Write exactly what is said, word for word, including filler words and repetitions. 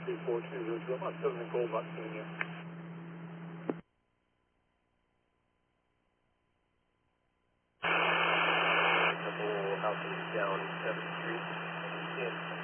two four two zero zero. I'm still in the call back to you. Couple houses down seventh Street, in